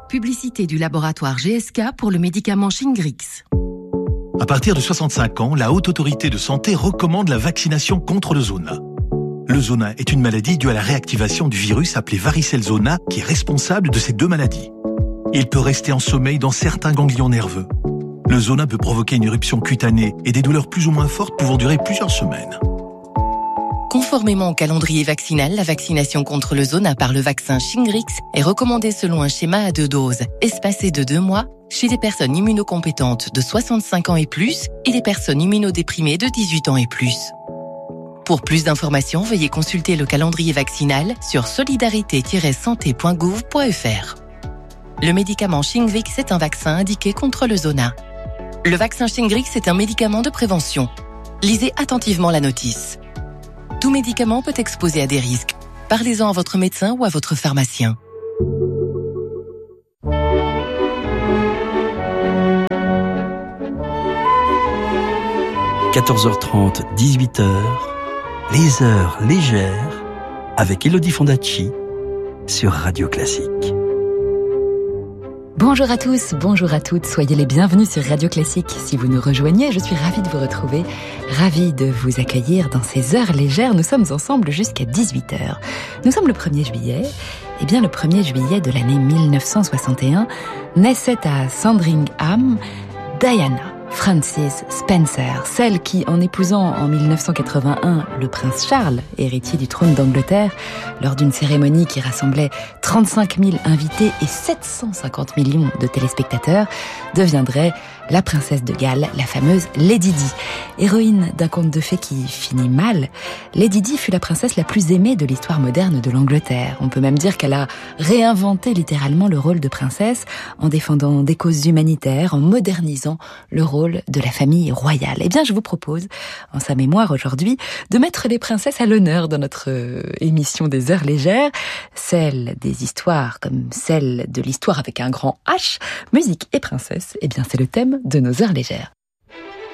Publicité du laboratoire GSK pour le médicament Shingrix. À partir de 65 ans, la Haute Autorité de Santé recommande la vaccination contre le zona. Le zona est une maladie due à la réactivation du virus appelé varicelle zona qui est responsable de ces deux maladies. Il peut rester en sommeil dans certains ganglions nerveux. Le zona peut provoquer une éruption cutanée et des douleurs plus ou moins fortes pouvant durer plusieurs semaines. Conformément au calendrier vaccinal, la vaccination contre le zona par le vaccin Shingrix est recommandée selon un schéma à 2 doses, espacé de 2 mois, chez les personnes immunocompétentes de 65 ans et plus et les personnes immunodéprimées de 18 ans et plus. Pour plus d'informations, veuillez consulter le calendrier vaccinal sur solidarité-santé.gouv.fr. Le médicament Shingrix est un vaccin indiqué contre le zona. Le vaccin Shingrix est un médicament de prévention. Lisez attentivement la notice. Tout médicament peut exposer à des risques. Parlez-en à votre médecin ou à votre pharmacien. « 14h30, 18h, les heures légères avec Elodie Fondacci sur Radio Classique. » Bonjour à tous, bonjour à toutes, soyez les bienvenus sur Radio Classique. Si vous nous rejoignez, je suis ravie de vous retrouver, ravie de vous accueillir dans ces heures légères. Nous sommes ensemble jusqu'à 18h. Nous sommes le 1er juillet. Eh bien, le 1er juillet de l'année 1961, naissait à Sandringham Diana Frances Spencer, celle qui, en épousant en 1981 le prince Charles, héritier du trône d'Angleterre, lors d'une cérémonie qui rassemblait 35 000 invités et 750 millions de téléspectateurs, deviendrait la princesse de Galles, la fameuse Lady Di. Héroïne d'un conte de fées qui finit mal, Lady Di fut la princesse la plus aimée de l'histoire moderne de l'Angleterre. On peut même dire qu'elle a réinventé littéralement le rôle de princesse en défendant des causes humanitaires, en modernisant le rôle de la famille royale. Eh bien, je vous propose, en sa mémoire aujourd'hui, de mettre les princesses à l'honneur dans notre émission des heures légères, celle des histoires comme celle de l'histoire avec un grand H, musique et princesse. Eh bien, c'est le thème de nos heures légères.